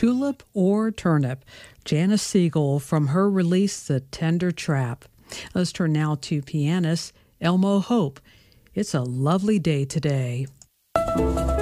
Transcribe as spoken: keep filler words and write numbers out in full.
Tulip or Turnip, Janice Siegel from her release, The Tender Trap. Let's turn now to pianist Elmo Hope. It's a lovely day today.